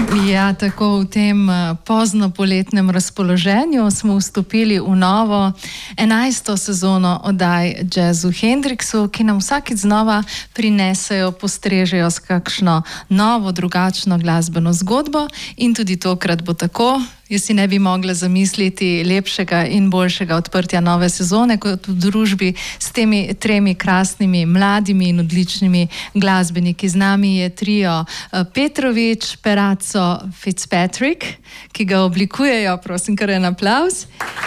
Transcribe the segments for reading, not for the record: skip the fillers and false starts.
Ja, tako v tem pozno poletnem razpoloženju smo vstopili v novo 11. sezono oddaj Jazzu Hendrixu, ki nam vsakič znova prinesejo, postrežejo s kakšno novo, drugačno glasbeno zgodbo in tudi tokrat bo tako. Jaz si ne bi mogla zamisliti lepšega in boljšega odprtja nove sezone kot v družbi s temi tremi krasnimi, mladimi in odličnimi glasbeniki. Z nami je trio Petrović, Perazzo, Fitzpatrick, ki ga oblikujejo, prosim, kar en aplavz.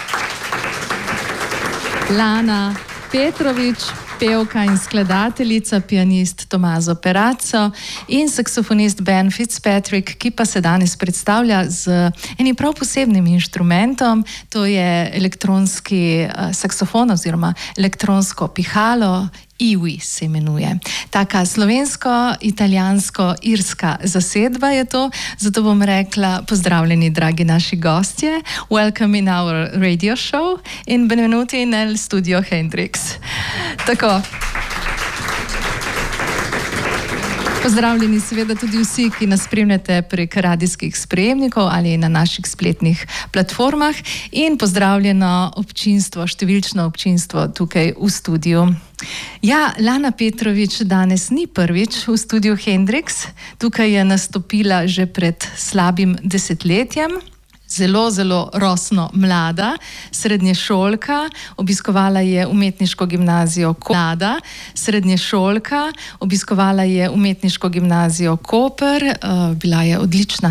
Lana Petrović, pevka in skladateljica, pianist Tommaso Perazzo in saksofonist Ben Fitzpatrick, ki pa se danes predstavlja z enim prav posebnim inštrumentom, to je elektronski saksofon oziroma elektronsko pihalo, Iwi se imenuje. Taka slovensko-italijansko-irska zasedba je to, zato bom rekla pozdravljeni, dragi naši gostje. Welcome in our radio show in benvenuti nel studio Hendrix. Tako. Pozdravljeni seveda tudi vsi, ki nas spremljate prek radijskih sprejemnikov ali na naših spletnih platformah in pozdravljeno občinstvo, številčno občinstvo tukaj v studiu. Ja, Lana Petrović danes ni prvič v studiu Hendrix, tukaj je nastopila že pred slabim desetletjem. Zelo, zelo rosno mlada, srednješolka, obiskovala je umetniško gimnazijo Koper, bila je odlična